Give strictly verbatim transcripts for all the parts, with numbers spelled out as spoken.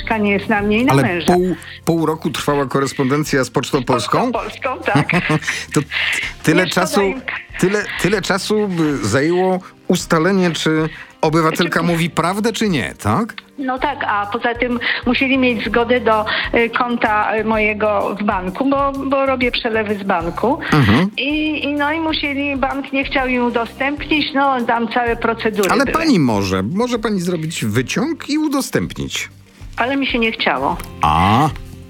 mieszkanie jest na mnie i na Ale męża. pół, pół roku trwała korespondencja z Pocztą Polską? Pocztą Polską, tak. To tyle Nie, szkoda czasu, im- tyle, tyle czasu by zajęło ustalenie, czy obywatelka mówi prawdę, czy nie, tak? No tak, a poza tym musieli mieć zgodę do y, konta y, mojego w banku, bo, bo robię przelewy z banku. Mhm. I, I no i musieli, bank nie chciał im udostępnić, no tam całe procedury Ale były. pani może, może pani zrobić wyciąg i udostępnić. Ale mi się nie chciało. A,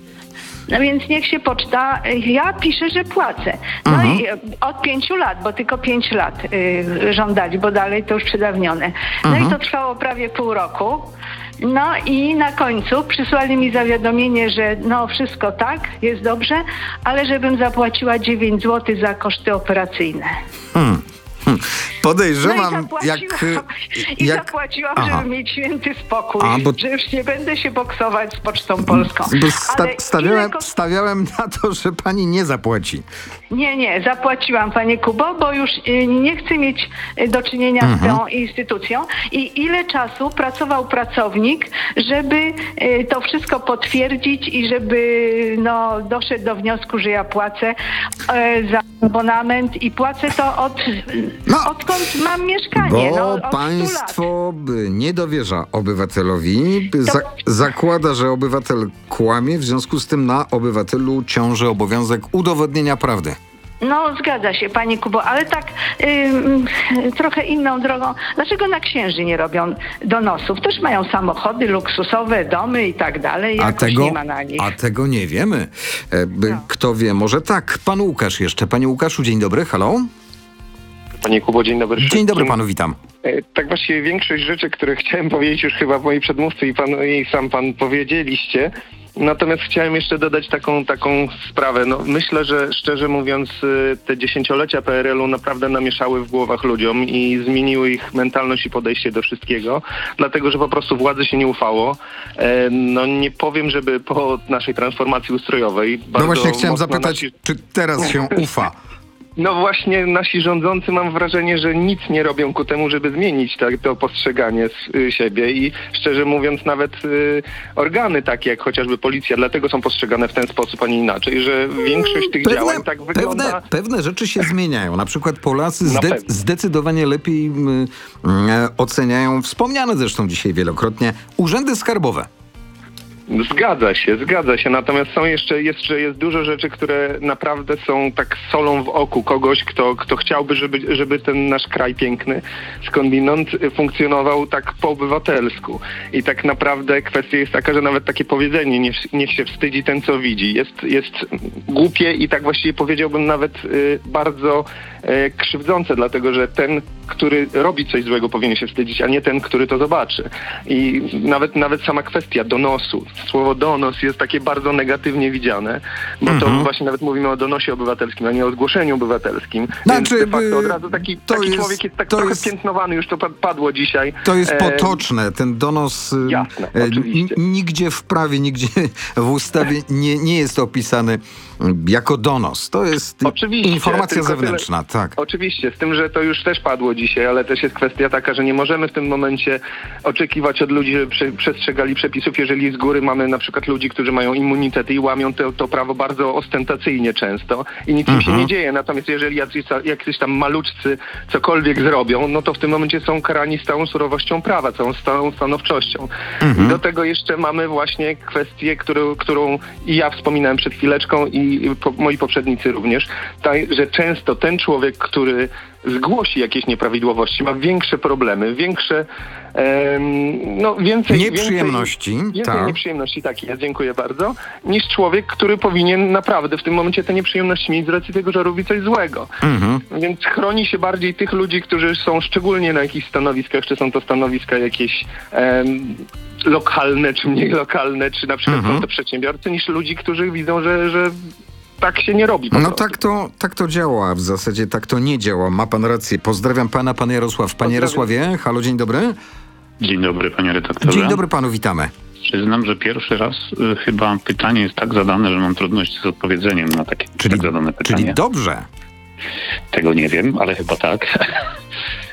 No więc niech się poczta, ja piszę, że płacę. No Mhm. i od pięciu lat, bo tylko pięć lat y, żądali, bo dalej to już przedawnione. No Mhm. i to trwało prawie pół roku. No i na końcu przysłali mi zawiadomienie, że no wszystko tak, jest dobrze, ale żebym zapłaciła dziewięć złotych za koszty operacyjne. hmm. Hmm. No Podejrzewam, i zapłaciłam, jak... i jak zapłaciłam, Aha. żeby mieć święty spokój, A, bo- że już nie będę się boksować z Pocztą Polską. Bo sta- Ale stawiałem, ile kos- stawiałem na to, że pani nie zapłaci. Nie, nie, zapłaciłam, panie Kubo, bo już y, nie chcę mieć y, do czynienia Mhm. z tą instytucją. I ile czasu pracował pracownik, żeby y, to wszystko potwierdzić i żeby no, doszedł do wniosku, że ja płacę y, za abonament i płacę to od, No, odkąd mam mieszkanie. Bo no, od stu lat. państwo by nie dowierza obywatelowi, za- zakłada, że obywatel kłamie, w związku z tym na obywatelu ciąży obowiązek udowodnienia prawdy. No, zgadza się, panie Kubo, ale tak ym, trochę inną drogą. Dlaczego na księży nie robią donosów? Też mają samochody luksusowe, domy i tak dalej. A Jakoś tego, nie ma na nich. a tego nie wiemy. E, by- No. Kto wie, może tak. Pan Łukasz jeszcze. Panie Łukaszu, dzień dobry, halo? Panie Kubo, dzień dobry. Dzień wszystkim. dobry panu, witam. E, Tak właściwie większość rzeczy, które chciałem powiedzieć już chyba moi przedmówcy i, pan, i sam pan powiedzieliście. Natomiast chciałem jeszcze dodać taką, taką sprawę. No, myślę, że szczerze mówiąc y, te dziesięciolecia P R L-u naprawdę namieszały w głowach ludziom i zmieniły ich mentalność i podejście do wszystkiego, dlatego że po prostu władzy się nie ufało. E, No nie powiem, żeby po naszej transformacji ustrojowej... No bardzo właśnie chciałem mocno zapytać, nasi- czy teraz się ufa? No właśnie nasi rządzący, mam wrażenie, że nic nie robią ku temu, żeby zmienić tak, to postrzeganie z, y, siebie i szczerze mówiąc nawet y, organy takie jak chociażby policja, dlatego są postrzegane w ten sposób, a nie inaczej, że większość tych działań tak wygląda... pewne, pewne rzeczy się zmieniają. Na przykład Polacy Na zde- pewno. zdecydowanie lepiej mm, mm, oceniają, wspomniane zresztą dzisiaj wielokrotnie, urzędy skarbowe. Zgadza się, zgadza się. Natomiast są jeszcze, jeszcze jest dużo rzeczy, które naprawdę są tak solą w oku kogoś, kto, kto chciałby, żeby, żeby ten nasz kraj piękny skądinąd funkcjonował tak po obywatelsku. I tak naprawdę kwestia jest taka, że nawet takie powiedzenie, niech, niech się wstydzi ten, co widzi, jest, jest głupie i tak właściwie powiedziałbym nawet y, bardzo y, krzywdzące, dlatego że ten, który robi coś złego, powinien się wstydzić, a nie ten, który to zobaczy. I nawet, nawet sama kwestia donosu, słowo donos jest takie bardzo negatywnie widziane, bo Mhm. to właśnie nawet mówimy o donosie obywatelskim, a nie o zgłoszeniu obywatelskim. Znaczy, Więc de facto od by- razu taki, to taki jest- człowiek jest tak to trochę jest- piętnowany, już to pa- padło dzisiaj. To jest E, potoczne. Ten donos y, Jasne, y, oczywiście. n- nigdzie w prawie, nigdzie w ustawie nie, nie jest opisany y, jako donos. To jest Oczywiście, informacja tylko tyle- zewnętrzna, tak. Oczywiście, z tym, że to już też padło dzisiaj, ale też jest kwestia taka, że nie możemy w tym momencie oczekiwać od ludzi, żeby prze- przestrzegali przepisów, jeżeli z góry mamy na przykład ludzi, którzy mają immunitety i łamią to, to prawo bardzo ostentacyjnie często i nic im się Mhm. nie dzieje. Natomiast jeżeli jacyś, jacyś tam maluczcy cokolwiek zrobią, no to w tym momencie są karani z całą surowością prawa, całą stałą stanowczością. Mhm. I do tego jeszcze mamy właśnie kwestię, którą, którą i ja wspominałem przed chwileczką i po, moi poprzednicy również, taj, że często ten człowiek, który zgłosi jakieś nieprawidłowości, ma większe problemy, większe em, no więcej... Nieprzyjemności, Więcej, więcej tak. nieprzyjemności, tak jest, dziękuję bardzo, niż człowiek, który powinien naprawdę w tym momencie te nieprzyjemności mieć z racji tego, że robi coś złego. Mhm. Więc chroni się bardziej tych ludzi, którzy są szczególnie na jakichś stanowiskach, czy są to stanowiska jakieś em, lokalne, czy mniej lokalne, czy na przykład Mhm. są to przedsiębiorcy, niż ludzi, którzy widzą, że, że tak się nie robi po No prostu. tak to, tak to działa, w zasadzie tak to nie działa. Ma pan rację. Pozdrawiam pana, pan Jarosław. Panie Pozdrawiam. Jarosławie, halo, dzień dobry. Dzień dobry, panie redaktorze. Dzień dobry panu, witamy. Przyznam, że pierwszy raz y, chyba pytanie jest tak zadane, że mam trudności z odpowiedzeniem na takie Czyli, tak zadane pytanie. czyli dobrze. Tego nie wiem, ale chyba tak.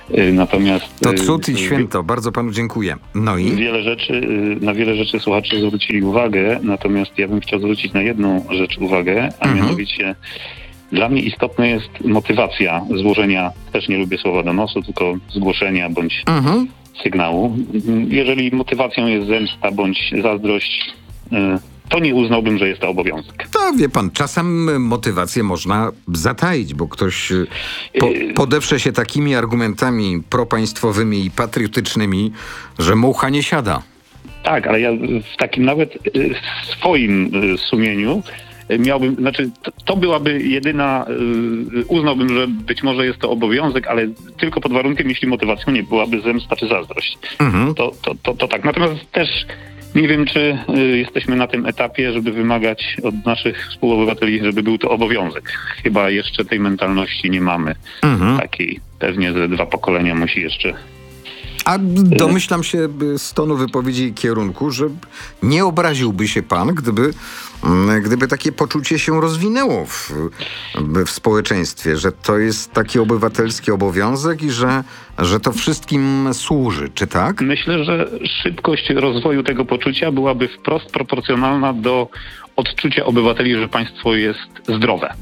Natomiast to cud i święto. Bardzo panu dziękuję. No i? Wiele rzeczy, na wiele rzeczy słuchacze zwrócili uwagę, natomiast ja bym chciał zwrócić na jedną rzecz uwagę, a mhm. mianowicie dla mnie istotna jest motywacja złożenia, też nie lubię słowa donosu, tylko zgłoszenia bądź mhm. sygnału. Jeżeli motywacją jest zemsta bądź zazdrość, to nie uznałbym, że jest to obowiązek. To wie pan, czasem motywację można zataić, bo ktoś po, podeprze się takimi argumentami propaństwowymi i patriotycznymi, że mucha nie siada. Tak, ale ja w takim nawet swoim sumieniu miałbym, znaczy to, to byłaby jedyna, uznałbym, że być może jest to obowiązek, ale tylko pod warunkiem, jeśli motywacją nie byłaby zemsta czy zazdrość. Mhm. To, to, to, to tak. Natomiast też nie wiem, czy y, jesteśmy na tym etapie, żeby wymagać od naszych współobywateli, żeby był to obowiązek. Chyba jeszcze tej mentalności nie mamy. Mhm. Takiej pewnie ze dwa pokolenia musi jeszcze... A domyślam się z tonu wypowiedzi i kierunku, że nie obraziłby się pan, gdyby, gdyby takie poczucie się rozwinęło w, w społeczeństwie, że to jest taki obywatelski obowiązek i że, że to wszystkim służy, czy tak? Myślę, że szybkość rozwoju tego poczucia byłaby wprost proporcjonalna do odczucia obywateli, że państwo jest zdrowe.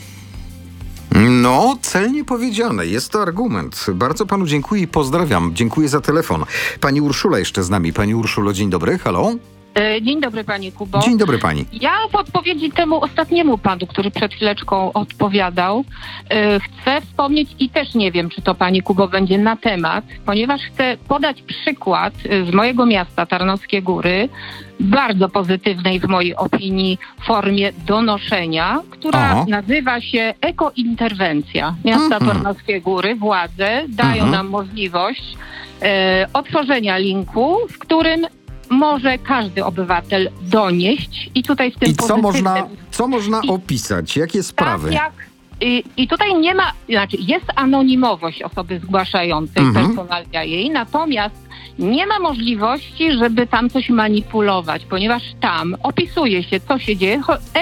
No, celnie powiedziane. Jest to argument. Bardzo panu dziękuję i pozdrawiam. Dziękuję za telefon. Pani Urszula jeszcze z nami. Pani Urszulo, dzień dobry. Halo? Dzień dobry, panie Kubo. Dzień dobry pani. Ja w odpowiedzi temu ostatniemu panu, który przed chwileczką odpowiadał, chcę wspomnieć i też nie wiem, czy to pani Kubo będzie na temat, ponieważ chcę podać przykład z mojego miasta, Tarnowskie Góry, bardzo pozytywnej w mojej opinii formie donoszenia, która Aha. nazywa się ekointerwencja. Miasta mm-hmm. Tarnowskie Góry, władze dają mm-hmm. nam możliwość e, otworzenia linku, w którym może każdy obywatel donieść i tutaj w tym I co można, co można I, opisać? Jakie sprawy? Tak jak, i, I tutaj nie ma, znaczy jest anonimowość osoby zgłaszającej, mhm. personalia jej, natomiast nie ma możliwości, żeby tam coś manipulować, ponieważ tam opisuje się, co się dzieje.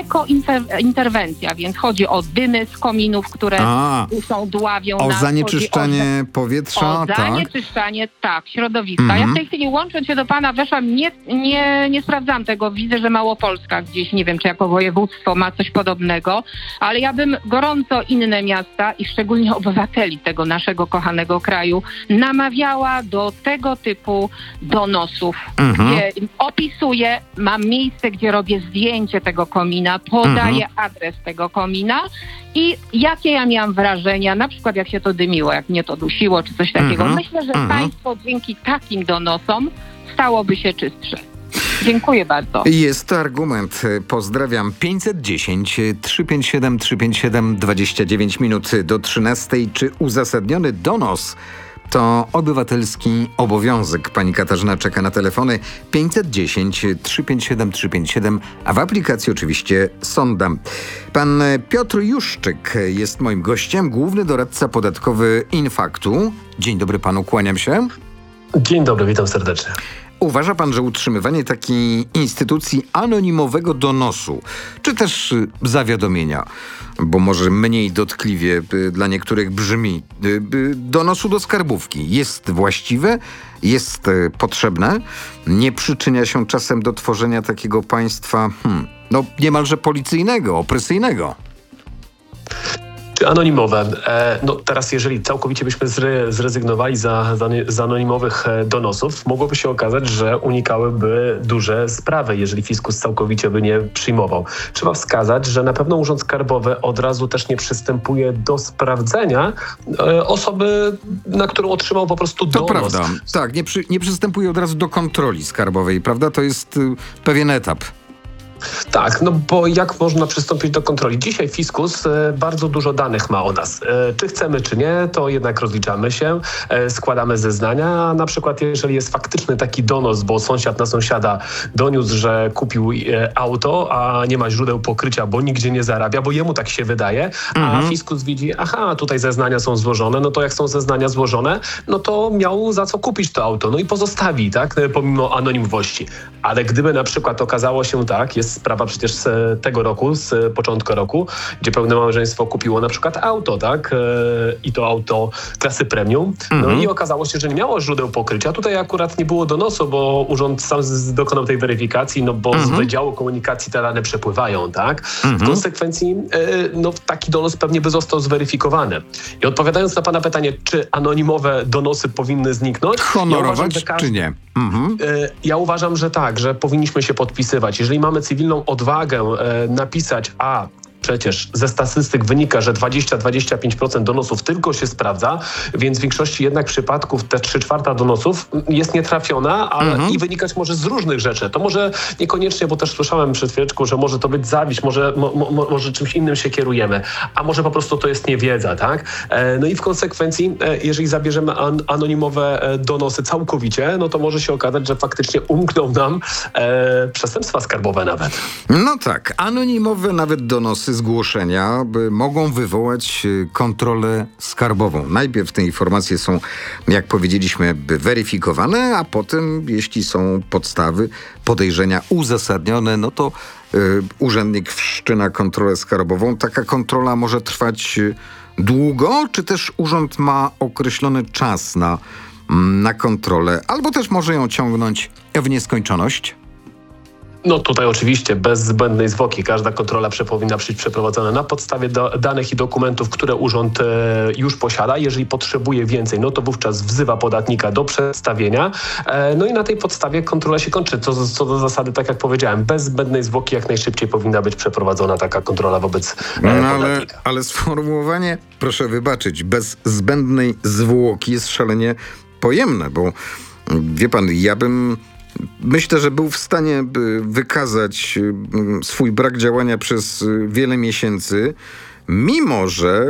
Ekointerwencja, więc chodzi o dymy z kominów, które A, są dławią o nas. zanieczyszczenie o, powietrza, o tak? zanieczyszczenie, tak, środowiska. Mhm. Ja w tej chwili łącząc się do pana weszłam, nie, nie, nie sprawdzam tego. Widzę, że Małopolska gdzieś, nie wiem, czy jako województwo ma coś podobnego, ale ja bym gorąco inne miasta i szczególnie obywateli tego naszego kochanego kraju namawiała do tego typu donosów, mhm. gdzie opisuję, mam miejsce, gdzie robię zdjęcie tego komina, podaję mhm. adres tego komina i jakie ja miałam wrażenia, na przykład jak się to dymiło, jak mnie to dusiło, czy coś takiego. Mhm. Myślę, że mhm. państwo dzięki takim donosom stałoby się czystsze. Dziękuję bardzo. Jest to argument. Pozdrawiam. pięćset dziesięć, trzysta pięćdziesiąt siedem, trzysta pięćdziesiąt siedem, dwadzieścia dziewięć minut do trzynastej. Czy uzasadniony donos to obywatelski obowiązek? Pani Katarzyna czeka na telefony pięćset dziesięć, trzysta pięćdziesiąt siedem, trzysta pięćdziesiąt siedem, a w aplikacji oczywiście sonda. Pan Piotr Juszczyk jest moim gościem, główny doradca podatkowy Infaktu. Dzień dobry panu, kłaniam się. Dzień dobry, witam serdecznie. Uważa pan, że utrzymywanie takiej instytucji anonimowego donosu, czy też zawiadomienia, bo może mniej dotkliwie dla niektórych brzmi, donosu do skarbówki, jest właściwe, jest potrzebne, nie przyczynia się czasem do tworzenia takiego państwa, hmm, no niemalże policyjnego, opresyjnego? Czy anonimowe? E, no teraz jeżeli całkowicie byśmy zre, zrezygnowali za, za, z anonimowych donosów, mogłoby się okazać, że unikałyby duże sprawy, jeżeli fiskus całkowicie by nie przyjmował. Trzeba wskazać, że na pewno Urząd Skarbowy od razu też nie przystępuje do sprawdzenia e, osoby, na którą otrzymał po prostu donos. To prawda. Tak, nie, przy, nie przystępuje od razu do kontroli skarbowej, prawda? To jest y, pewien etap. Tak, no bo jak można przystąpić do kontroli? Dzisiaj fiskus e, bardzo dużo danych ma o nas. E, czy chcemy, czy nie, to jednak rozliczamy się, e, składamy zeznania, a na przykład jeżeli jest faktyczny taki donos, bo sąsiad na sąsiada doniósł, że kupił e, auto, a nie ma źródeł pokrycia, bo nigdzie nie zarabia, bo jemu tak się wydaje, mhm. a fiskus widzi, aha, tutaj zeznania są złożone, no to jak są zeznania złożone, no to miał za co kupić to auto, no i pozostawi, tak, pomimo anonimowości. Ale gdyby na przykład okazało się tak, jest jest sprawa przecież z tego roku, z początku roku, gdzie pełne małżeństwo kupiło na przykład auto, tak? I to auto klasy premium. No mhm. i okazało się, że nie miało źródeł pokrycia. Tutaj akurat nie było donosu, bo urząd sam dokonał tej weryfikacji, no bo mhm. z Wydziału Komunikacji te dane przepływają, tak? Mhm. W konsekwencji no, taki donos pewnie by został zweryfikowany. I odpowiadając na pana pytanie, czy anonimowe donosy powinny zniknąć? Honorować, ja uważam, każdy, czy nie? Mhm. Ja uważam, że tak, że powinniśmy się podpisywać. Jeżeli mamy cywilną odwagę napisać, a przecież ze statystyk wynika, że dwadzieścia do dwudziestu pięciu procent donosów tylko się sprawdza, więc w większości jednak przypadków te trzy czwarte donosów jest nietrafiona, ale mhm. i wynikać może z różnych rzeczy. To może niekoniecznie, bo też słyszałem przed chwileczką, że może to być zawiść, może, mo, mo, może czymś innym się kierujemy, a może po prostu to jest niewiedza, tak? E, no i w konsekwencji, e, jeżeli zabierzemy an, anonimowe e, donosy całkowicie, no to może się okazać, że faktycznie umkną nam e, przestępstwa skarbowe nawet. No tak, anonimowe nawet donosy zgłoszenia mogą wywołać kontrolę skarbową. Najpierw te informacje są, jak powiedzieliśmy, weryfikowane, a potem, jeśli są podstawy, podejrzenia uzasadnione, no to y, urzędnik wszczyna kontrolę skarbową. Taka kontrola może trwać długo, czy też urząd ma określony czas na, na kontrolę, albo też może ją ciągnąć w nieskończoność? No tutaj oczywiście bez zbędnej zwłoki. Każda kontrola powinna być przeprowadzona na podstawie do, danych i dokumentów, które urząd e, już posiada. Jeżeli potrzebuje więcej, no to wówczas wzywa podatnika do przedstawienia. E, no i na tej podstawie kontrola się kończy. Co, co do zasady, tak jak powiedziałem, bez zbędnej zwłoki jak najszybciej powinna być przeprowadzona taka kontrola wobec e, no, ale, podatnika. Ale sformułowanie, proszę wybaczyć, bez zbędnej zwłoki jest szalenie pojemne, bo wie pan, ja bym myślę, że był w stanie wykazać swój brak działania przez wiele miesięcy, mimo że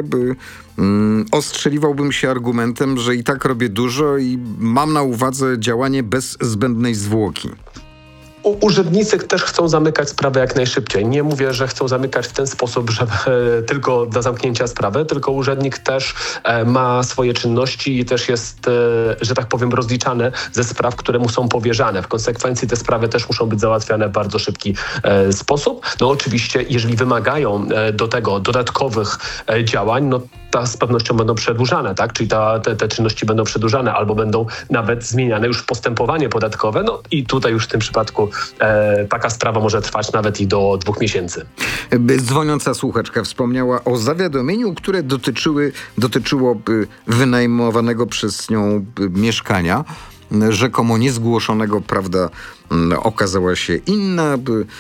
ostrzeliwałbym się argumentem, że i tak robię dużo i mam na uwadze działanie bez zbędnej zwłoki. Urzędnicy też chcą zamykać sprawę jak najszybciej. Nie mówię, że chcą zamykać w ten sposób, że e, tylko dla zamknięcia sprawy, tylko urzędnik też e, ma swoje czynności i też jest, e, że tak powiem, rozliczany ze spraw, które mu są powierzane. W konsekwencji te sprawy też muszą być załatwiane w bardzo szybki e, sposób. No oczywiście, jeżeli wymagają e, do tego dodatkowych e, działań, no ta z pewnością będą przedłużane, tak? Czyli ta, te, te czynności będą przedłużane albo będą nawet zmieniane już postępowanie podatkowe. No i tutaj już w tym przypadku e, taka sprawa może trwać nawet i do dwóch miesięcy. Dzwoniąca słuchaczka wspomniała o zawiadomieniu, które dotyczyły, dotyczyło wynajmowanego przez nią mieszkania, rzekomo niezgłoszonego, prawda okazała się inna,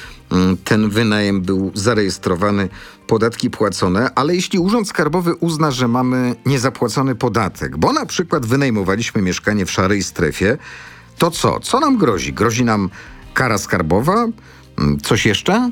ten wynajem był zarejestrowany, podatki płacone, ale jeśli Urząd Skarbowy uzna, że mamy niezapłacony podatek, bo na przykład wynajmowaliśmy mieszkanie w szarej strefie, to co? Co nam grozi? Grozi nam kara skarbowa? Coś jeszcze?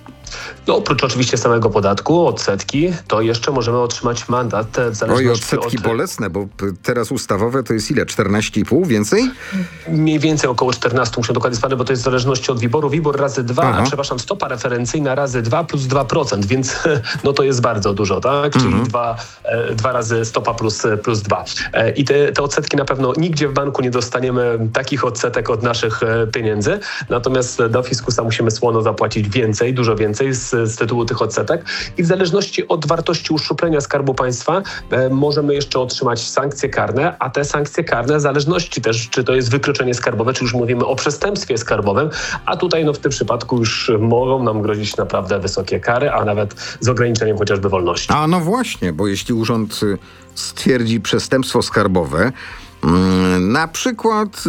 No oprócz oczywiście samego podatku, odsetki, to jeszcze możemy otrzymać mandat w zależności Oj, odsetki od... bolesne, bo teraz ustawowe to jest ile? czternaście i pół? Więcej? Mniej więcej około czternaście, muszę dokładnie sprawdzić, bo to jest w zależności od WIBOR-u. WIBOR razy dwa, Aha. przepraszam, stopa referencyjna razy dwa plus dwa procent, więc no to jest bardzo dużo, tak? Czyli mhm. dwa, e, dwa razy stopa plus, plus dwa. E, I te, te odsetki na pewno nigdzie w banku nie dostaniemy takich odsetek od naszych e, pieniędzy, natomiast do fiskusa musimy słono zapłacić więcej, dużo więcej z, z tytułu tych odsetek i w zależności od wartości uszczuplenia Skarbu Państwa e, możemy jeszcze otrzymać sankcje karne, a te sankcje karne w zależności też, czy to jest wykroczenie skarbowe, czy już mówimy o przestępstwie skarbowym, a tutaj no w tym przypadku już mogą nam grozić naprawdę wysokie kary, a nawet z ograniczeniem chociażby wolności. A no właśnie, bo jeśli urząd stwierdzi przestępstwo skarbowe, na przykład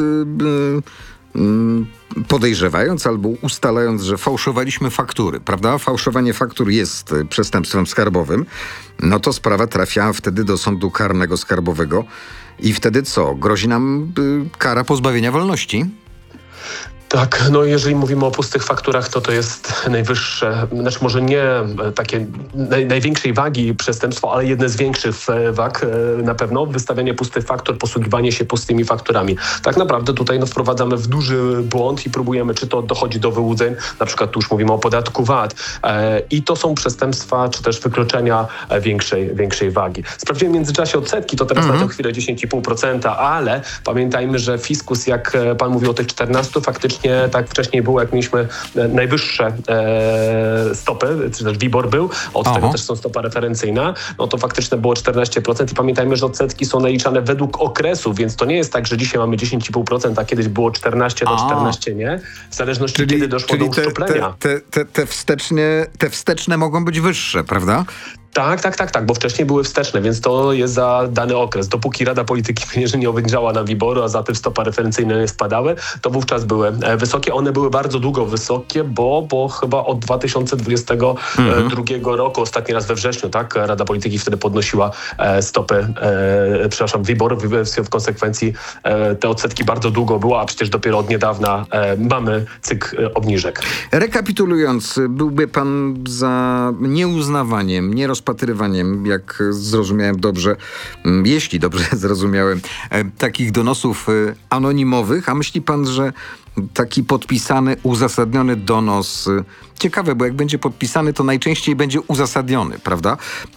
podejrzewając albo ustalając, że fałszowaliśmy faktury, prawda? Fałszowanie faktur jest przestępstwem skarbowym, no to sprawa trafia wtedy do sądu karnego skarbowego i wtedy co? Grozi nam kara pozbawienia wolności? Tak, no jeżeli mówimy o pustych fakturach, to to jest najwyższe, znaczy może nie takie naj, największej wagi przestępstwo, ale jedne z większych wag na pewno, wystawianie pustych faktur, posługiwanie się pustymi fakturami. Tak naprawdę tutaj no, wprowadzamy w duży błąd i próbujemy, czy to dochodzi do wyłudzeń, na przykład tu już mówimy o podatku V A T e, i to są przestępstwa, czy też wykroczenia większej, większej wagi. Sprawdziłem w międzyczasie odsetki, to teraz mm-hmm. na tę chwilę dziesięć i pół procent, ale pamiętajmy, że fiskus, jak pan mówił o tych czternastu, faktycznie właśnie tak wcześniej było, jak mieliśmy najwyższe e, stopy, czy też WIBOR był, od Aha. tego też są stopa referencyjna, no to faktycznie było czternaście procent i pamiętajmy, że odsetki są naliczane według okresu, więc to nie jest tak, że dzisiaj mamy dziesięć i pół procent, a kiedyś było czternaście do czternastu nie, w zależności czyli, kiedy doszło do uszczuplenia. Te, te, te, te, wstecznie, te wsteczne mogą być wyższe, prawda? Tak, tak, tak, tak, bo wcześniej były wsteczne, więc to jest za dany okres. Dopóki Rada Polityki Pieniężnej nie obniżała na WIBOR, a za tym stopa referencyjne nie spadały, to wówczas były wysokie. One były bardzo długo wysokie, bo, bo chyba od dwa tysiące dwudziestego drugiego mhm. roku, ostatni raz we wrześniu, tak, Rada Polityki wtedy podnosiła stopy, e, przepraszam, WIBOR, w konsekwencji e, te odsetki bardzo długo było, a przecież dopiero od niedawna e, mamy cykl obniżek. Rekapitulując, byłby pan za nieuznawaniem, nierozpatrywaniem, Rozpatrywaniem, jak zrozumiałem dobrze, jeśli dobrze zrozumiałem, takich donosów anonimowych, a myśli pan, że taki podpisany, uzasadniony donos, ciekawe, bo jak będzie podpisany, to najczęściej będzie uzasadniony, prawda?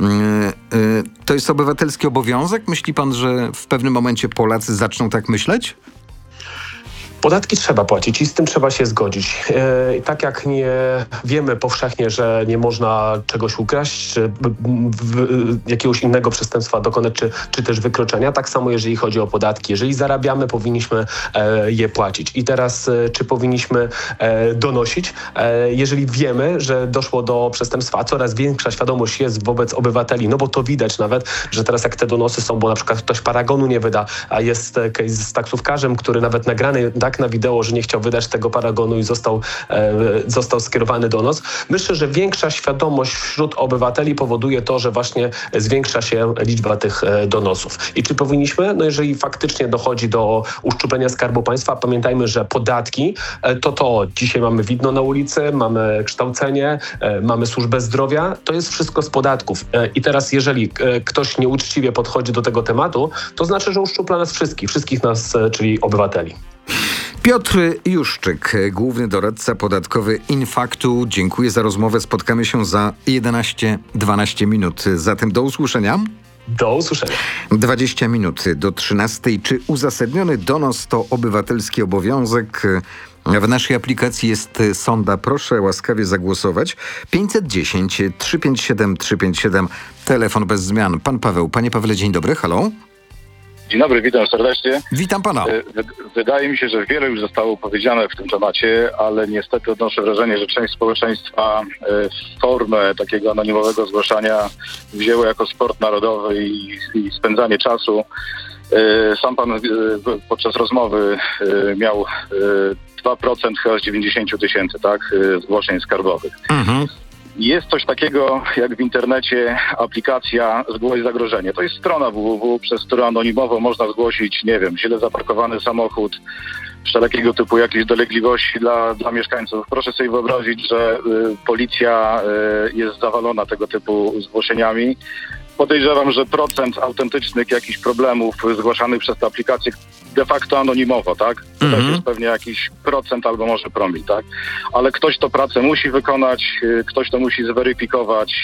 To jest obywatelski obowiązek? Myśli pan, że w pewnym momencie Polacy zaczną tak myśleć? Podatki trzeba płacić i z tym trzeba się zgodzić. I tak jak nie wiemy powszechnie, że nie można czegoś ukraść, czy jakiegoś innego przestępstwa dokonać, czy, czy też wykroczenia, tak samo jeżeli chodzi o podatki. Jeżeli zarabiamy, powinniśmy je płacić. I teraz czy powinniśmy donosić? Jeżeli wiemy, że doszło do przestępstwa, a coraz większa świadomość jest wobec obywateli, no bo to widać nawet, że teraz jak te donosy są, bo na przykład ktoś paragonu nie wyda, a jest case z taksówkarzem, który nawet nagrany tak na wideo, że nie chciał wydać tego paragonu i został, e, został skierowany donos. Myślę, że większa świadomość wśród obywateli powoduje to, że właśnie zwiększa się liczba tych e, donosów. I czy powinniśmy? No jeżeli faktycznie dochodzi do uszczuplenia Skarbu Państwa, pamiętajmy, że podatki e, to to. Dzisiaj mamy widno na ulicy, mamy kształcenie, e, mamy służbę zdrowia. To jest wszystko z podatków. E, I teraz jeżeli e, ktoś nieuczciwie podchodzi do tego tematu, to znaczy, że uszczupla nas wszystkich, wszystkich nas, e, czyli obywateli. Piotr Juszczyk, główny doradca podatkowy Infaktu. Dziękuję za rozmowę. Spotkamy się za jedenaście dwanaście minut. Zatem do usłyszenia. Do usłyszenia. dwadzieścia minut do trzynastej. Czy uzasadniony donos to obywatelski obowiązek? W naszej aplikacji jest sonda. Proszę łaskawie zagłosować. pięćset dziesięć trzysta pięćdziesiąt siedem trzysta pięćdziesiąt siedem. Telefon bez zmian. Pan Paweł. Panie Pawle, dzień dobry. Halo. Dzień dobry, witam serdecznie. Witam pana. Wydaje mi się, że wiele już zostało powiedziane w tym temacie, ale niestety odnoszę wrażenie, że część społeczeństwa formę takiego anonimowego zgłaszania wzięło jako sport narodowy i, i spędzanie czasu. Sam pan podczas rozmowy miał dwa procent chyba z dziewięćdziesiąt tysięcy, tak, zgłoszeń skarbowych. Mhm. Jest coś takiego jak w internecie aplikacja Zgłoś zagrożenie. To jest strona www, przez którą anonimowo można zgłosić, nie wiem, źle zaparkowany samochód, wszelkiego typu jakieś dolegliwości dla, dla mieszkańców. Proszę sobie wyobrazić, że y, policja y, jest zawalona tego typu zgłoszeniami. Podejrzewam, że procent autentycznych jakichś problemów zgłaszanych przez tę aplikację de facto anonimowo, tak? To mm-hmm. też jest pewnie jakiś procent albo może promil, tak? Ale ktoś tę pracę musi wykonać, ktoś to musi zweryfikować.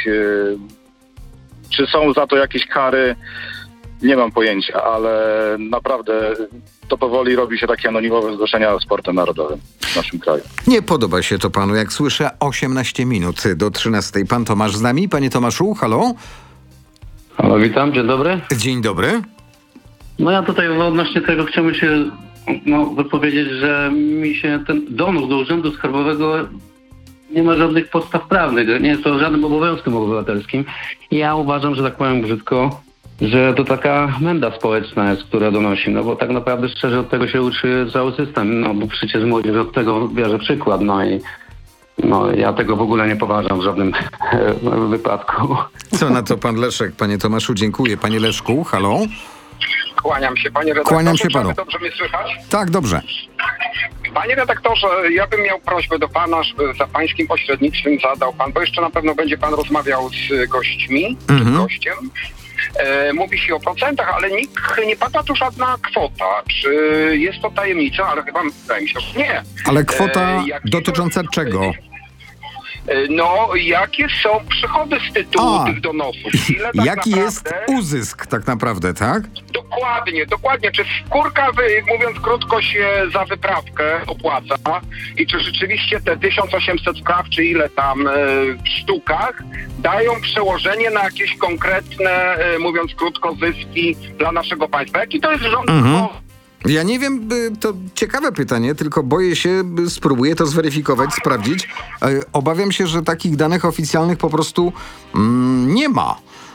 Czy są za to jakieś kary? Nie mam pojęcia, ale naprawdę to powoli robi się takie anonimowe zgłoszenia sportem narodowym w naszym kraju. Nie podoba się to panu, jak słyszę, osiemnaście minut do trzynastej. Pan Tomasz z nami. Panie Tomaszu, halo? Halo, witam, dzień dobry. Dzień dobry. No ja tutaj odnośnie tego chciałbym się no, wypowiedzieć, że mi się ten donos do Urzędu Skarbowego nie ma żadnych podstaw prawnych, nie jest to żadnym obowiązkiem obywatelskim. Ja uważam, że tak powiem brzydko, że to taka menda społeczna jest, która donosi, no bo tak naprawdę szczerze od tego się uczy cały system, no bo przecież młodzież od tego bierze przykład, no i no ja tego w ogóle nie poważam w żadnym wypadku. Co na to pan Leszek? Panie Tomaszu, dziękuję. Panie Leszku, halo? Kłaniam się, panie redaktorze. Kłaniam się panu. Dobrze mnie słychać? Tak, dobrze. Panie redaktorze, ja bym miał prośbę do pana, żeby za pańskim pośrednictwem zadał pan, bo jeszcze na pewno będzie pan rozmawiał z gośćmi, mhm. z gościem. E, mówi się o procentach, ale nikt nie pada tu żadna kwota. Czy jest to tajemnica? Ale chyba wydaje mi się, że nie. Ale kwota e, dotycząca czego? no jakie są przychody z tytułu A, tych donosów. Ile tak jaki naprawdę, jest uzysk tak naprawdę, tak? Dokładnie, dokładnie. Czy skórka, wy, mówiąc krótko, się za wyprawkę opłaca i czy rzeczywiście te tysiąc osiemset spraw, czy ile tam e, w sztukach, dają przełożenie na jakieś konkretne, e, mówiąc krótko, zyski dla naszego państwa. Jaki to jest rząd? Mhm. Ja nie wiem, to ciekawe pytanie, tylko boję się, spróbuję to zweryfikować, sprawdzić. Obawiam się, że takich danych oficjalnych po prostu mm, nie ma.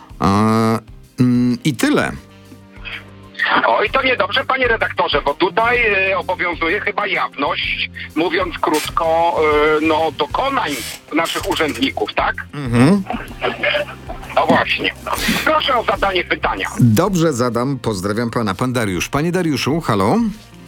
I tyle. Oj, to niedobrze, panie redaktorze, bo tutaj e, obowiązuje chyba jawność, mówiąc krótko, e, no dokonań naszych urzędników, tak? Mhm. No właśnie. Proszę o zadanie pytania. Dobrze, zadam. Pozdrawiam pana. Pan Dariusz. Panie Dariuszu, halo?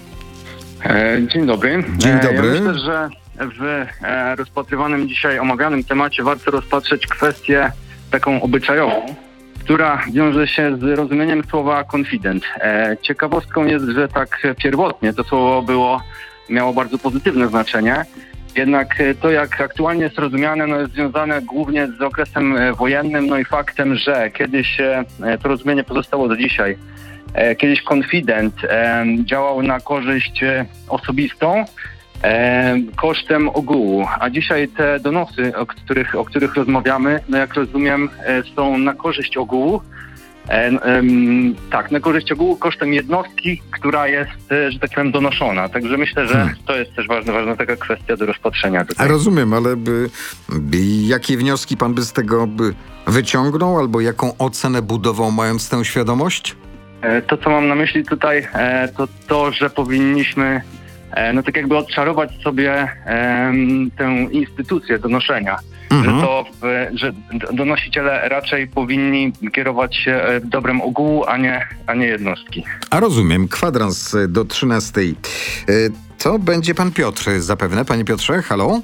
E, dzień dobry. Dzień dobry. E, ja myślę, że w e, rozpatrywanym dzisiaj, omawianym temacie warto rozpatrzeć kwestię taką obyczajową, która wiąże się z rozumieniem słowa konfident. E, ciekawostką jest, że tak pierwotnie to słowo było, miało bardzo pozytywne znaczenie, jednak to, jak aktualnie jest rozumiane, no jest związane głównie z okresem wojennym, no i faktem, że kiedyś e, to rozumienie pozostało do dzisiaj. E, kiedyś konfident e, działał na korzyść osobistą, E, kosztem ogółu, a dzisiaj te donosy, o których, o których rozmawiamy, no jak rozumiem, e, są na korzyść ogółu, e, e, tak, na korzyść ogółu kosztem jednostki, która jest, e, że tak powiem, donoszona. Także myślę, że hmm. to jest też ważna, ważna taka kwestia do rozpatrzenia tutaj. A rozumiem, ale by, by, jakie wnioski pan by z tego by wyciągnął, albo jaką ocenę budował, mając tę świadomość? E, to, co mam na myśli tutaj, e, to to, że powinniśmy no tak jakby odczarować sobie um, tę instytucję donoszenia, mhm. że to, że donosiciele raczej powinni kierować się dobrem ogółu, a nie, a nie jednostki. A rozumiem, kwadrans do trzynastej. To będzie pan Piotr zapewne. Panie Piotrze, halo?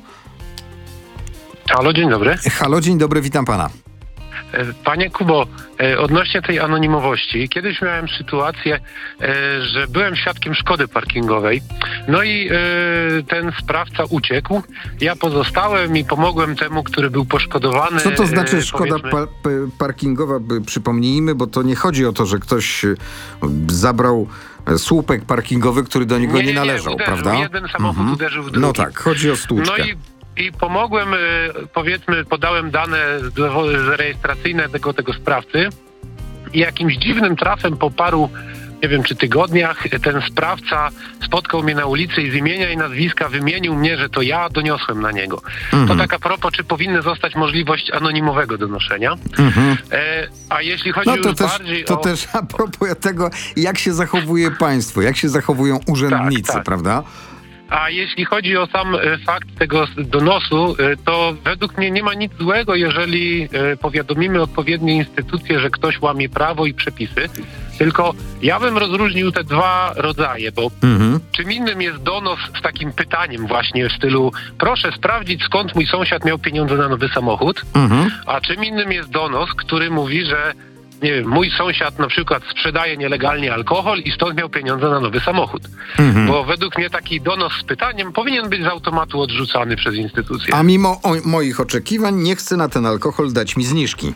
Halo, dzień dobry. Halo, dzień dobry, witam pana. Panie Kubo, odnośnie tej anonimowości, kiedyś miałem sytuację, że byłem świadkiem szkody parkingowej, no i ten sprawca uciekł, ja pozostałem i pomogłem temu, który był poszkodowany. Co to znaczy szkoda pa- parkingowa? Przypomnijmy, bo to nie chodzi o to, że ktoś zabrał słupek parkingowy, który do niego nie, nie należał, nie, uderzył, prawda? Jeden samochód mhm. uderzył w drugi. No tak, chodzi o stłuczkę. No i I pomogłem, powiedzmy, podałem dane rejestracyjne tego, tego sprawcy i jakimś dziwnym trafem po paru, nie wiem, czy tygodniach ten sprawca spotkał mnie na ulicy i z imienia i nazwiska wymienił mnie, że to ja doniosłem na niego. Mhm. To tak a propos, czy powinna zostać możliwość anonimowego donoszenia. Mhm. E, a jeśli chodzi no to już też, bardziej to o... To też a propos tego, jak się zachowuje państwo, jak się zachowują urzędnicy, tak, tak. prawda? A jeśli chodzi o sam fakt tego donosu, to według mnie nie ma nic złego, jeżeli powiadomimy odpowiednie instytucje, że ktoś łamie prawo i przepisy. Tylko ja bym rozróżnił te dwa rodzaje, bo mhm. czym innym jest donos z takim pytaniem właśnie w stylu proszę sprawdzić, skąd mój sąsiad miał pieniądze na nowy samochód, mhm. a czym innym jest donos, który mówi, że nie wiem, mój sąsiad na przykład sprzedaje nielegalnie alkohol i stąd miał pieniądze na nowy samochód. Mhm. Bo według mnie taki donos z pytaniem powinien być z automatu odrzucany przez instytucje. A mimo o, moich oczekiwań nie chce na ten alkohol dać mi zniżki.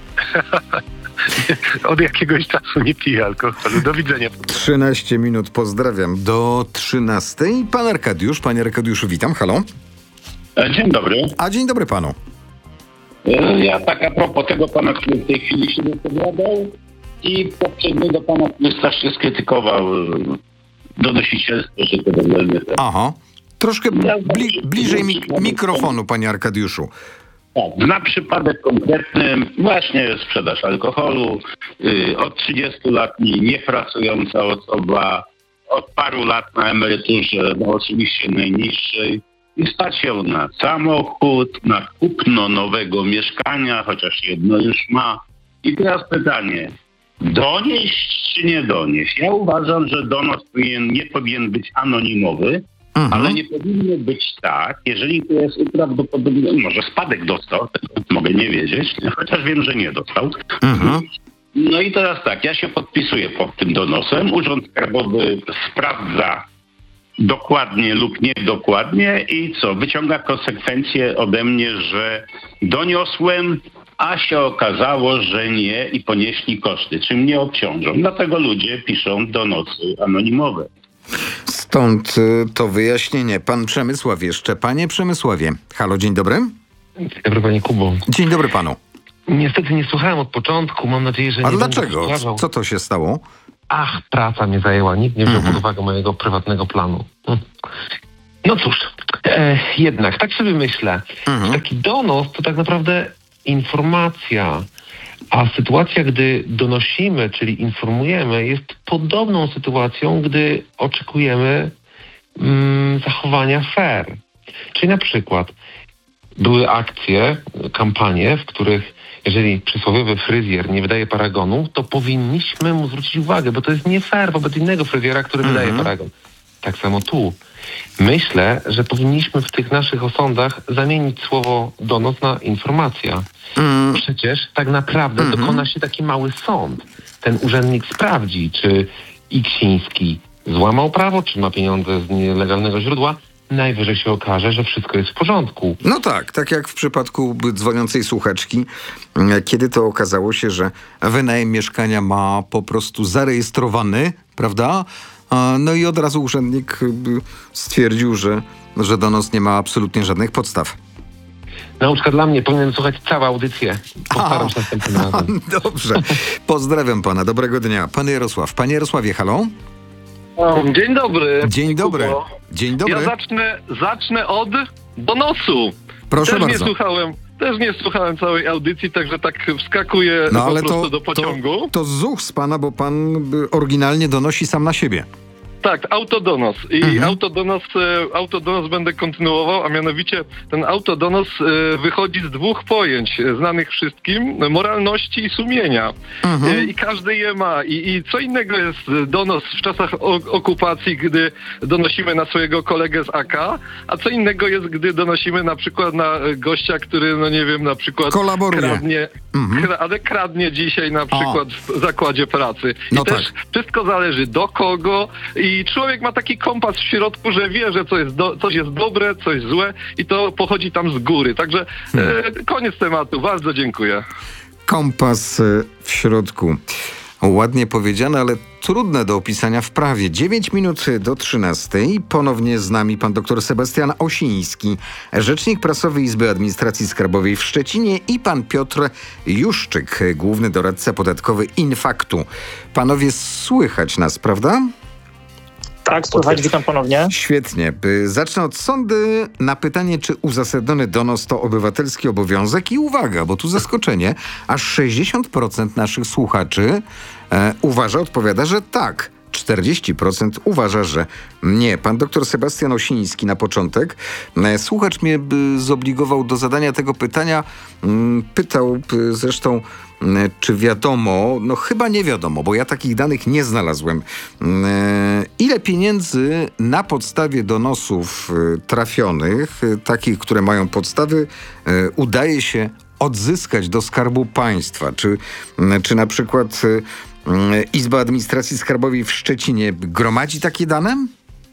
Od jakiegoś czasu nie piję alkoholu. Do widzenia. trzynaście minut, pozdrawiam. Do trzynastej. Pan Arkadiusz. Panie Arkadiuszu, witam. Halo. Dzień dobry. A dzień dobry panu. Ja tak a propos tego pana, który w tej chwili się wypowiadał i poprzedniego pana, który strasznie skrytykował donosicielstwo, że to bezwzględnie. Aha. Troszkę bli- bliżej mik- mikrofonu, panie Arkadiuszu. Tak, na przypadek konkretny właśnie sprzedaż alkoholu, yy, od trzydziestu lat niepracująca osoba, od paru lat na emeryturze, no oczywiście najniższej, i stać się na samochód, na kupno nowego mieszkania, chociaż jedno już ma. I teraz pytanie, donieść czy nie donieść? Ja uważam, że donos powinien, nie powinien być anonimowy, mhm. ale nie powinno być tak, jeżeli to jest uprawdopodobnione, może spadek dostał, mogę nie wiedzieć, chociaż wiem, że nie dostał. Mhm. No i teraz tak, ja się podpisuję pod tym donosem, Urząd Skarbowy sprawdza dokładnie lub niedokładnie i co? Wyciąga konsekwencje ode mnie, że doniosłem, a się okazało, że nie i ponieśli koszty, czym mnie obciążą. Dlatego ludzie piszą donosy anonimowe. Stąd y, to wyjaśnienie. Pan Przemysław jeszcze. Panie Przemysławie. Halo, dzień dobry. Dzień dobry, panie Kubo. Dzień dobry panu. Niestety nie słuchałem od początku. Mam nadzieję, że nie A będę dlaczego? powtarzał. Co to się stało? Ach, praca mnie zajęła. Nikt nie wziął Mhm. pod uwagę mojego prywatnego planu. Hm. No cóż, e, jednak, tak sobie myślę. Mhm. Taki donos to tak naprawdę informacja. A sytuacja, gdy donosimy, czyli informujemy, jest podobną sytuacją, gdy oczekujemy mm, zachowania fair. Czyli na przykład były akcje, kampanie, w których jeżeli przysłowiowy fryzjer nie wydaje paragonu, to powinniśmy mu zwrócić uwagę, bo to jest nie fair wobec innego fryzjera, który Mhm. wydaje paragon. Tak samo tu. Myślę, że powinniśmy w tych naszych osądach zamienić słowo donos na informacja. Mm. Przecież tak naprawdę Mhm. dokona się taki mały sąd. Ten urzędnik sprawdzi, czy Iksiński złamał prawo, czy ma pieniądze z nielegalnego źródła. Najwyżej się okaże, że wszystko jest w porządku. No tak, tak jak w przypadku dzwoniącej słuchaczki, kiedy to okazało się, że wynajem mieszkania ma po prostu zarejestrowany, prawda? No i od razu urzędnik stwierdził, że, że donos nie ma absolutnie żadnych podstaw. Nauczka dla mnie, powinien słuchać całą audycję. Postaram się następnym razem. Dobrze. Pozdrawiam pana. Dobrego dnia. Pan Jarosław. Panie Jarosławie, halo? Dzień dobry. Dzień dobry. Kubo. Dzień dobry. Ja zacznę, zacznę od donosu. Proszę też bardzo. Nie słuchałem, też nie słuchałem całej audycji, także tak wskakuję No po ale prostu to, do pociągu. to, to zuch z pana, bo pan y, oryginalnie donosi sam na siebie. Tak, autodonos. I Mhm. autodonos, e, autodonos będę kontynuował, a mianowicie ten autodonos e, wychodzi z dwóch pojęć e, znanych wszystkim, moralności i sumienia. Mhm. E, I każdy je ma. I, I co innego jest donos w czasach o, okupacji, gdy donosimy na swojego kolegę z A K, a co innego jest, gdy donosimy na przykład na gościa, który, no nie wiem, na przykład Kolaboruje. kradnie, Mhm. kra, ale kradnie dzisiaj na przykład w zakładzie pracy. I No też tak. wszystko zależy do kogo i człowiek ma taki kompas w środku, że wie, że coś jest, do, coś jest dobre, coś złe i to pochodzi tam z góry. Także e, koniec tematu. Bardzo dziękuję. Kompas y, w środku. Ładnie powiedziane, ale trudne do opisania w prawie. dziewięć minut do trzynastej. Ponownie z nami pan dr Sebastian Osiński, rzecznik prasowy Izby Administracji Skarbowej w Szczecinie i pan Piotr Juszczyk, główny doradca podatkowy Infaktu. Panowie, słychać nas, prawda? Tak, słychać, witam ponownie. Świetnie. Zacznę od sądy na pytanie, czy uzasadniony donos to obywatelski obowiązek. I uwaga, bo tu zaskoczenie, aż sześćdziesiąt procent naszych słuchaczy e, uważa, odpowiada, że tak. czterdzieści procent uważa, że nie. Pan doktor Sebastian Osiński na początek. E, słuchacz mnie by zobligował do zadania tego pytania. Mm, pytał y, zresztą, y, czy wiadomo, no chyba nie wiadomo, bo ja takich danych nie znalazłem. Y, ile pieniędzy na podstawie donosów y, trafionych, y, takich, które mają podstawy, y, udaje się odzyskać do Skarbu Państwa? Czy, y, czy na przykład y, Izba Administracji Skarbowej w Szczecinie gromadzi takie dane?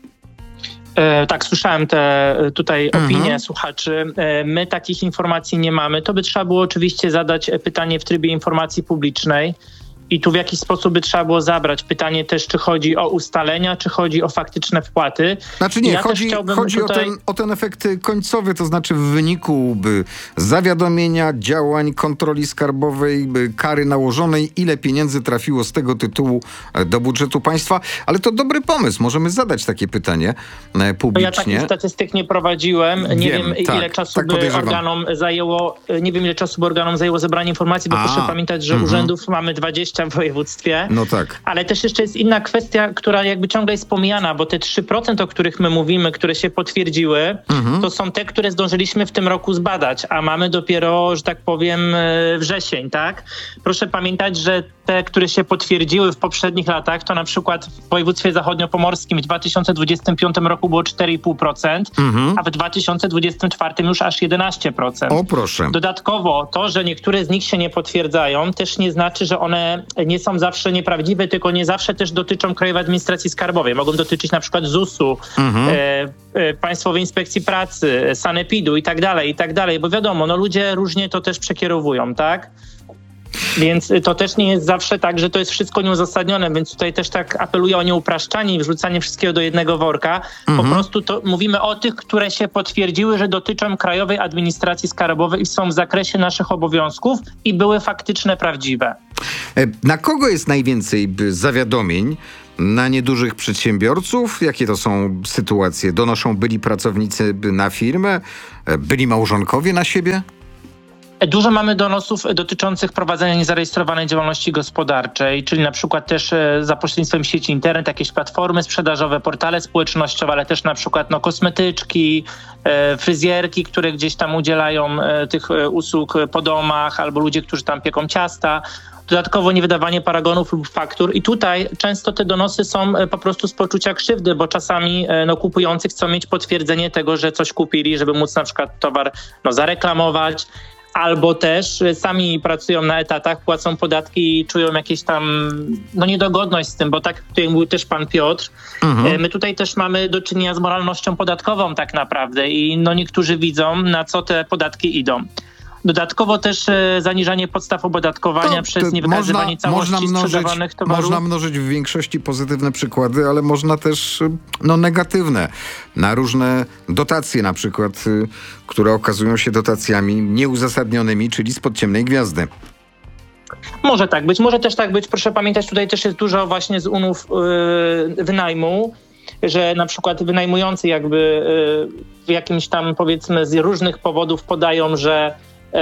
E, tak, słyszałem te tutaj Mhm. opinie słuchaczy. E, my takich informacji nie mamy. To by trzeba było oczywiście zadać pytanie w trybie informacji publicznej i tu w jakiś sposób by trzeba było zabrać pytanie też, czy chodzi o ustalenia, czy chodzi o faktyczne wpłaty. Znaczy nie, ja chodzi, chodzi tutaj... o, ten, o ten efekt końcowy, to znaczy w wyniku by zawiadomienia, działań kontroli skarbowej, by kary nałożonej, ile pieniędzy trafiło z tego tytułu do budżetu państwa. Ale to dobry pomysł, możemy zadać takie pytanie e, publicznie. Ja takich statystyk nie prowadziłem. Nie Wiem, wiem, tak, ile czasu tak by podejrzewam. organom zajęło, nie wiem, ile czasu by organom zajęło zebranie informacji, bo A, proszę pamiętać, że mhm. urzędów mamy dwadzieścia w województwie. No tak. Ale też jeszcze jest inna kwestia, która jakby ciągle jest pomijana, bo te trzy procent, o których my mówimy, które się potwierdziły, Mhm. to są te, które zdążyliśmy w tym roku zbadać, a mamy dopiero, że tak powiem, wrzesień, tak? Proszę pamiętać, że te, które się potwierdziły w poprzednich latach, to na przykład w województwie zachodniopomorskim w dwa tysiące dwudziestym piątym roku było cztery i pół procent, mhm. a w dwa tysiące dwudziestym czwartym już aż jedenaście procent. O proszę. Dodatkowo to, że niektóre z nich się nie potwierdzają, też nie znaczy, że one nie są zawsze nieprawdziwe, tylko nie zawsze też dotyczą Krajowej Administracji Skarbowej. Mogą dotyczyć na przykład zusu, mhm. e, e, Państwowej Inspekcji Pracy, sanepidu i tak dalej, i tak dalej, bo wiadomo, no ludzie różnie to też przekierowują, tak? Więc to też nie jest zawsze tak, że to jest wszystko nieuzasadnione, więc tutaj też tak apeluję o nieupraszczanie i wrzucanie wszystkiego do jednego worka. Mhm. Po prostu to mówimy o tych, które się potwierdziły, że dotyczą Krajowej Administracji Skarbowej i są w zakresie naszych obowiązków i były faktyczne, prawdziwe. Na kogo jest najwięcej zawiadomień? Na niedużych przedsiębiorców? Jakie to są sytuacje? Donoszą byli pracownicy na firmę? Byli małżonkowie na siebie? Dużo mamy donosów dotyczących prowadzenia niezarejestrowanej działalności gospodarczej, czyli na przykład też za pośrednictwem sieci internet, jakieś platformy sprzedażowe, portale społecznościowe, ale też na przykład no, kosmetyczki, e, fryzjerki, które gdzieś tam udzielają e, tych usług po domach, albo ludzie, którzy tam pieką ciasta. Dodatkowo niewydawanie paragonów lub faktur. I tutaj często te donosy są po prostu z poczucia krzywdy, bo czasami no, kupujący chcą mieć potwierdzenie tego, że coś kupili, żeby móc na przykład towar no, zareklamować. Albo też sami pracują na etatach, płacą podatki i czują jakieś tam no, niedogodność z tym, bo tak tutaj mówił też pan Piotr. Mhm. My tutaj też mamy do czynienia z moralnością podatkową tak naprawdę i no, niektórzy widzą, na co te podatki idą. Dodatkowo też e, zaniżanie podstaw opodatkowania to, przez niewykazywanie można, całości można mnożyć, sprzedawanych towarów. Można mnożyć w większości pozytywne przykłady, ale można też no, negatywne. Na różne dotacje na przykład, y, które okazują się dotacjami nieuzasadnionymi, czyli spod ciemnej gwiazdy. Może tak być, może też tak być. Proszę pamiętać, tutaj też jest dużo właśnie z umów yy, wynajmu, że na przykład wynajmujący jakby yy, w jakimś tam powiedzmy z różnych powodów podają, że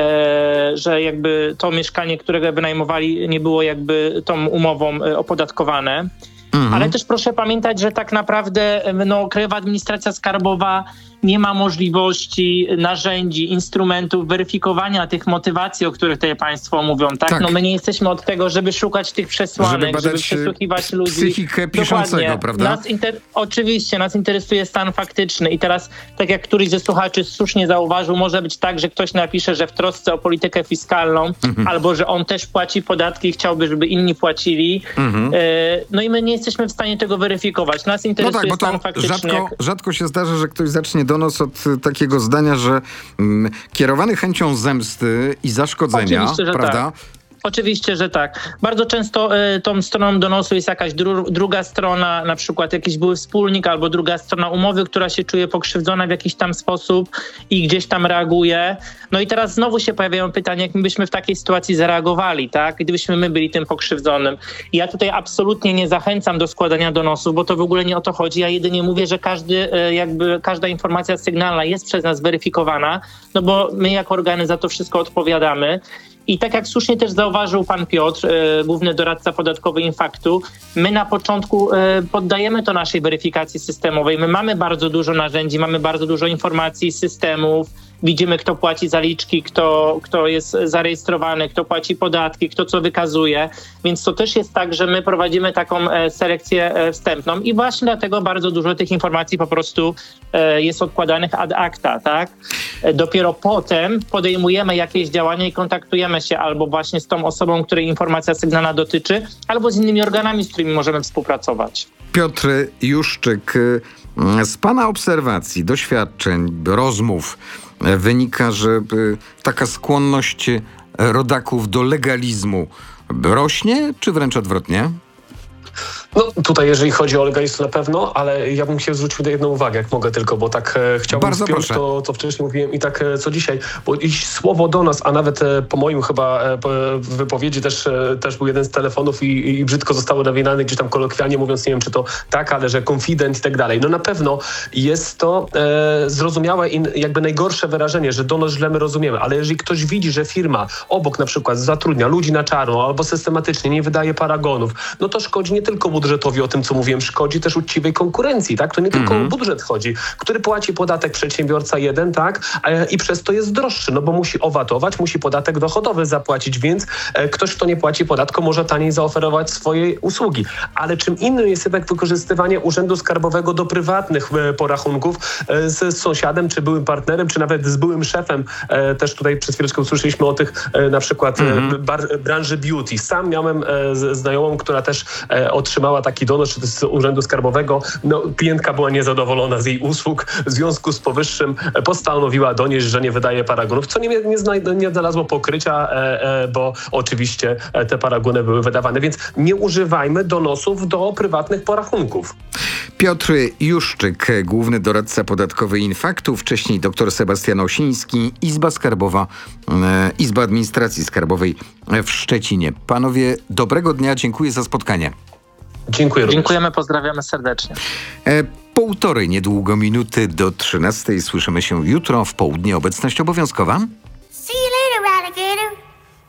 E, że jakby to mieszkanie, które wynajmowali, nie było jakby tą umową opodatkowane. Mhm. Ale też proszę pamiętać, że tak naprawdę no, Krajowa Administracja Skarbowa nie ma możliwości, narzędzi, instrumentów weryfikowania tych motywacji, o których tutaj państwo mówią. Tak? tak. No my nie jesteśmy od tego, żeby szukać tych przesłanek, żeby, żeby przesłuchiwać ludzi. Psychikę piszącego, dokładnie. Prawda? Nas inter... Oczywiście, nas interesuje stan faktyczny i teraz, tak jak któryś ze słuchaczy słusznie zauważył, może być tak, że ktoś napisze, że w trosce o politykę fiskalną mhm. albo, że on też płaci podatki i chciałby, żeby inni płacili. Mhm. E, no i my nie jesteśmy w stanie tego weryfikować. Nas interesuje no tak, stan faktyczny. Rzadko, jak... rzadko się zdarza, że ktoś zacznie donos od takiego zdania, że mm, kierowany chęcią zemsty i zaszkodzenia, Oczywiście, prawda? Tak. Oczywiście, że tak. Bardzo często y, tą stroną donosu jest jakaś dru- druga strona, na przykład jakiś były wspólnik albo druga strona umowy, która się czuje pokrzywdzona w jakiś tam sposób i gdzieś tam reaguje. No i teraz znowu się pojawiają pytania, jak my byśmy w takiej sytuacji zareagowali, tak? Gdybyśmy my byli tym pokrzywdzonym. I ja tutaj absolutnie nie zachęcam do składania donosów, bo to w ogóle nie o to chodzi. Ja jedynie mówię, że każdy, y, jakby każda informacja sygnalna jest przez nas weryfikowana, no bo my jako organy za to wszystko odpowiadamy. I tak jak słusznie też zauważył pan Piotr, e, główny doradca podatkowy Infaktu, my na początku e, poddajemy to naszej weryfikacji systemowej. My mamy bardzo dużo narzędzi, mamy bardzo dużo informacji, systemów, widzimy, kto płaci zaliczki, kto, kto jest zarejestrowany, kto płaci podatki, kto co wykazuje. Więc to też jest tak, że my prowadzimy taką e, selekcję e, wstępną i właśnie dlatego bardzo dużo tych informacji po prostu e, jest odkładanych ad acta, tak? E, dopiero potem podejmujemy jakieś działania i kontaktujemy się albo właśnie z tą osobą, której informacja sygnalna dotyczy, albo z innymi organami, z którymi możemy współpracować. Piotr Juszczyk, z pana obserwacji, doświadczeń, rozmów wynika, że taka skłonność rodaków do legalizmu rośnie, czy wręcz odwrotnie? No tutaj jeżeli chodzi o legalizm to na pewno, ale ja bym się zwrócił na jedną uwagę, jak mogę tylko, bo tak e, chciałbym Bardzo spiąć proszę. to, co wcześniej mówiłem i tak e, co dzisiaj, bo i słowo do nas, a nawet e, po moim chyba e, w wypowiedzi też, e, też był jeden z telefonów i, i brzydko zostało nawinane gdzieś tam kolokwialnie mówiąc, nie wiem czy to tak, ale że confident i tak dalej. No na pewno jest to e, zrozumiałe i jakby najgorsze wyrażenie, że donos źle my rozumiemy, ale jeżeli ktoś widzi, że firma obok na przykład zatrudnia ludzi na czarno albo systematycznie nie wydaje paragonów, no to szkodzi nie tylko mu budżetowi, o tym, co mówiłem, szkodzi też uczciwej konkurencji, tak? To nie tylko Mhm. o budżet chodzi, który płaci podatek przedsiębiorca jeden, tak? E, I przez to jest droższy, no bo musi owatować, musi podatek dochodowy zapłacić, więc e, ktoś, kto nie płaci podatku, może taniej zaoferować swoje usługi. Ale czym innym jest jednak wykorzystywanie Urzędu Skarbowego do prywatnych e, porachunków e, z sąsiadem, czy byłym partnerem, czy nawet z byłym szefem. E, też tutaj przed chwileczką usłyszeliśmy o tych e, na przykład e, bar, branży beauty. Sam miałem e, z, znajomą, która też e, otrzymała taki donos z Urzędu Skarbowego. No, klientka była niezadowolona z jej usług. W związku z powyższym e, postanowiła donieść, że nie wydaje paragonów, co nie, nie, zna, nie znalazło pokrycia, e, e, bo oczywiście e, te paragony były wydawane. Więc nie używajmy donosów do prywatnych porachunków. Piotr Juszczyk, główny doradca podatkowy Infaktu, wcześniej dr Sebastian Osiński, Izba Skarbowa, e, Izba Administracji Skarbowej w Szczecinie. Panowie, dobrego dnia, dziękuję za spotkanie. Dziękuję również. Dziękujemy, pozdrawiamy serdecznie. E, półtorej niedługo minuty do trzynastej. Słyszymy się jutro w południe. Obecność obowiązkowa.